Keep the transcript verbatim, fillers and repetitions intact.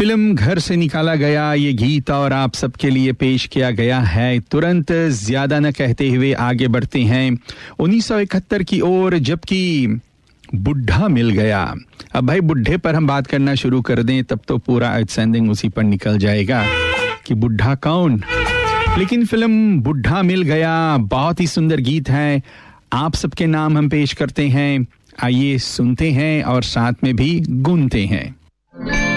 Film घर से निकाला गया ये गीत और आप सबके लिए पेश किया गया है। तुरंत ज्यादा न कहते हुए आगे बढ़ते हैं उन्नीस सौ इकहत्तर की ओर, जबकि बुढ़ा मिल गया। अब भाई बुढ़े पर हम बात करना शुरू कर दें तब तो पूरा आउटस्टैंडिंग उसी पर निकल जाएगा कि बुढ़ा कौन। लेकिन फिल्म बुढ़ा मिल गया बहुत ही सुंदर गीत है, आप सबके नाम हम पेश करते हैं। आइए सुनते हैं और साथ में भी गुनते हैं।